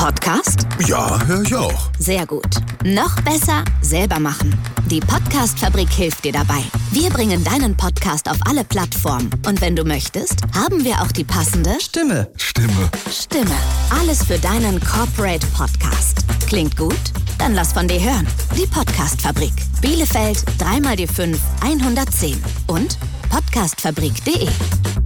Podcast? Ja, höre ich auch. Sehr gut. Noch besser, selber machen. Die Podcast-Fabrik hilft dir dabei. Wir bringen deinen Podcast auf alle Plattformen. Und wenn du möchtest, haben wir auch die passende Stimme. Alles für deinen Corporate Podcast. Klingt gut? Dann lass von dir hören. Die Podcast-Fabrik. Bielefeld 3x die 5 110 und podcastfabrik.de.